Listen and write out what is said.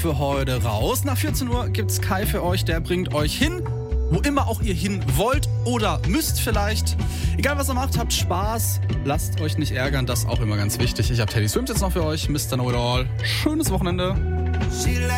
für heute raus. Nach 14 Uhr gibt's Kai für euch, der bringt euch hin, wo immer auch ihr hin wollt oder müsst vielleicht. Egal was ihr macht, habt Spaß, lasst euch nicht ärgern, das ist auch immer ganz wichtig. Ich habe Teddy Swims jetzt noch für euch, Mr. Know It All. Schönes Wochenende.